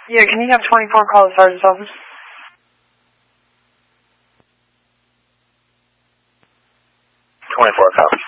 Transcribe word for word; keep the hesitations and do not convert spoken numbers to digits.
Yeah, can you have twenty-four call the sergeant's office? twenty-four, copy.